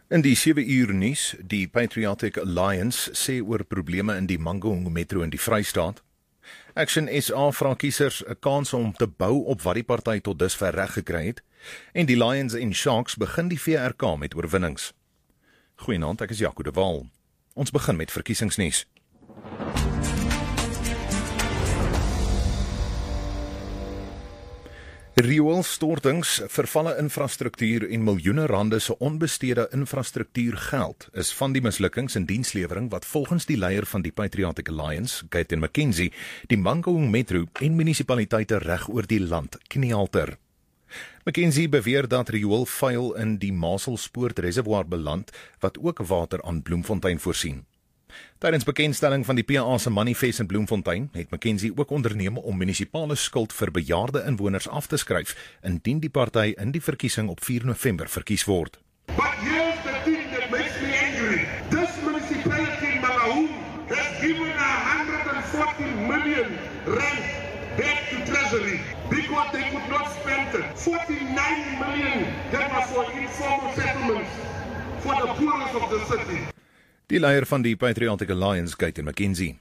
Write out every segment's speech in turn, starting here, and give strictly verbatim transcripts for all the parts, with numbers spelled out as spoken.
In die sewe uur nuus, die Patriotic Alliance sê oor probleme in die Mangaung Metro in die Vrystaat. Action S A vra kiesers 'n kans om te bou op wat die party tot dusver reg gekry het. En die Lions en Sharks begin die V R K met oorwinnings. Goeienaand, ek is Jaco de Waal. Ons begin met verkiesingsnuus. Rioolstortings, vervalle infrastruktuur en miljoene rande se onbestede infrastruktuurgeld is van die mislukkings in dienslewering wat volgens die leier van die Patriotic Alliance, Gayton McKenzie, die Mangaung Metro en munisipaliteite reg oor die land kniehalter. McKenzie beweer dat rioolvuil in die Maselspoort reservoir beland wat ook water aan Bloemfontein voorsien. Tydens bekendstelling van die P A se manifest in Bloemfontein het McKenzie ook onderneem om munisipale skuld vir bejaarde inwoners af te skryf indien die party in die verkiesing op vier November verkies word. But here's the thing that makes me angry. This municipality in Mangaung has given one hundred forty million rand back to Treasury because they could not spend it. forty-nine million that was for informal settlements for the poorest of the city. Die leier van die Patriotic Alliance, Gayton McKenzie.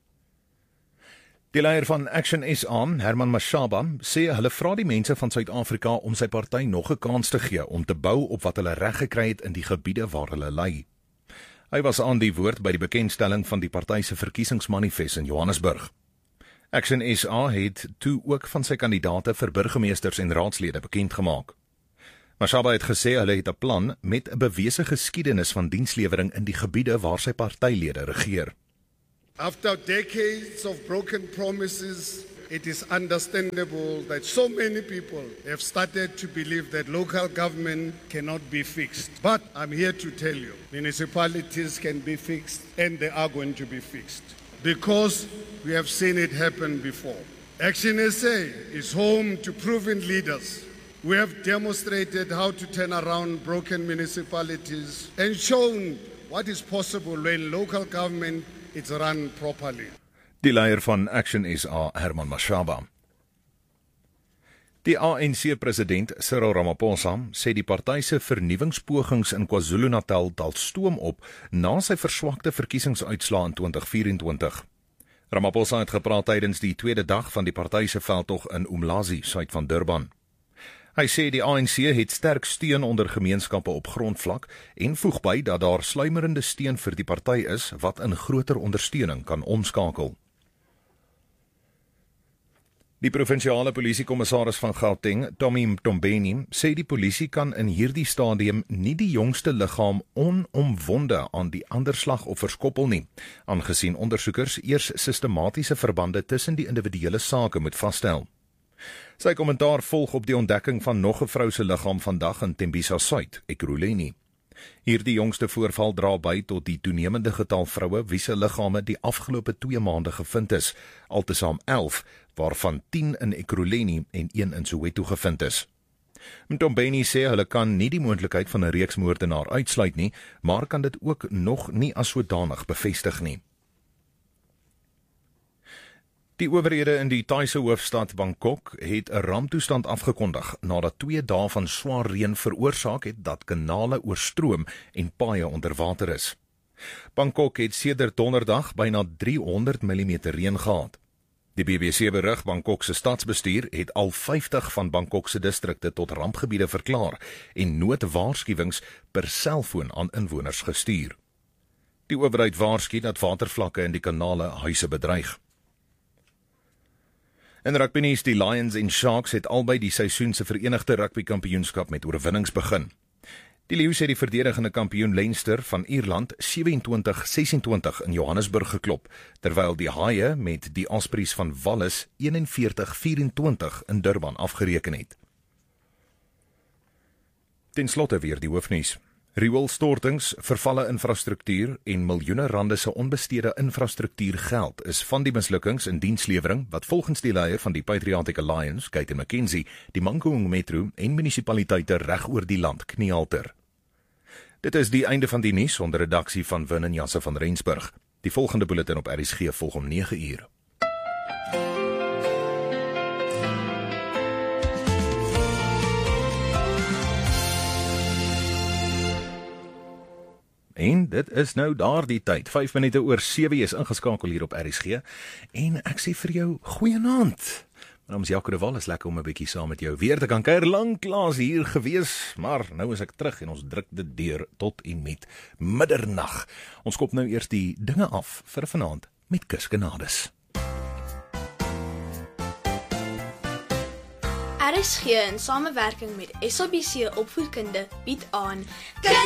Die leier van Action S A, Herman Mashaba, sê hulle vra die mense van Suid-Afrika om sy party nog 'n kans te gee om te bou op wat hulle reg gekry het in die gebiede waar hulle lei. Hy was aan die woord by die bekendstelling van die party se verkiesingsmanifest in Johannesburg. Action S A het toe ook van sy kandidaate vir burgemeesters en raadslede bekend gemaak. Mashaba het gesê hulle het 'n plan met 'n bewese geskiedenis van dienslewering in die gebiede waar sy partylede regeer. After decades of broken promises, it is understandable that so many people have started to believe that local government cannot be fixed. But I'm here to tell you, municipalities can be fixed and they are going to be fixed because we have seen it happen before. Action S A is home to proven leaders. We have demonstrated how to turn around broken municipalities and shown what is possible when local government is run properly. Die leier van Action S A, Herman Mashaba. Die A N C-president Cyril Ramaphosa sê die party se vernuwingspogings in KwaZulu-Natal dal stoom op na sy verswakte verkiesingsuitslae in twintig vyf-en-twintig. Ramaphosa het gepraat tydens die tweede dag van die party se veldtog in Umlazi, suid van Durban. Hy sê die A N C het sterk steun onder gemeenskappe op grondvlak en voeg by dat daar sluimerende steun vir die party is wat in groter ondersteuning kan omskakel. Die provinsiale polisiekommissaris van Gauteng, Tommy Mtombeni, sê die polisie kan in hierdie stadium nie die jongste liggaam onomwonde aan die ander slagoffers koppel nie, aangesien ondersoekers eers sistematiese verbande tussen die individuele sake moet vasstel. Sy kommentaar volg op die ontdekking van nog 'n vrou se liggaam vandag in Tembisa Suid, Ekurhuleni. Hierdie jongste voorval dra by tot die toenemende getal vroue wie se liggame die afgelope twee maande gevind is, altesaam elf, waarvan tien in Ekurhuleni en een in Soweto gevind is. Mtombeni sê hulle kan nie die moontlikheid van 'n reeks moordenaar uitsluit nie, maar kan dit ook nog nie as sodanig bevestig nie. Die owerhede in die Thaise hoofstad Bangkok het 'n ramptoestand afgekondig nadat twee dae van swaar reën veroorsaak het dat kanale oorstroom en paaie onder water is. Bangkok het sedert donderdag byna driehonderd millimeter reën gehad. Die B B C berig Bangkok se stadsbestuur het al vyftig van Bangkok se distrikte tot rampgebiede verklaar en noodwaarskuwings per selfoon aan inwoners gestuur. Die owerheid waarsku dat watervlakke in die kanale huise bedreig. In rugbynuus, die Lions en Sharks het albei die seisoen se verenigde rugbykampioenskap met oorwinnings begin. Die Leeu's het die verdedigende kampioen Leinster van Ierland sewe-en-twintig ses-en-twintig in Johannesburg geklop, terwyl die Haie met die Ospreys van Wallis eenenveertig vyf-en-twintig in Durban afgereken het. Ten slotte weer die hoofnuus. Rioolstortings, vervalle infrastruktuur en miljoene rande se onbestede infrastruktuurgeld is van die mislukkings in dienslewering wat volgens die leier van die Patriotic Alliance, Gayton McKenzie, die Mangaung Metro en munisipaliteite reg oor die land kniehalter. Dit is die einde van die nuus onder redaksie van Win en Jasse van Rensburg. Die volgende bulletin op R S G volg om nege uur. En dit is nou daardie tyd, vyf minute oor sewe, is ingeskakel hier op R S G, en ek sê vir jou, goeienaand. My naam is Jaco de Wal, is lekker om 'n bietjie saam met jou weer te kan kuier, lanklaas hier gewees, maar nou is ek terug en ons druk dit deur tot en met middernag. Ons kop nou eers die dinge af vir vanaand met kuskenades. R S G in samewerking met S A B C Opvoedkunde bied aan Kus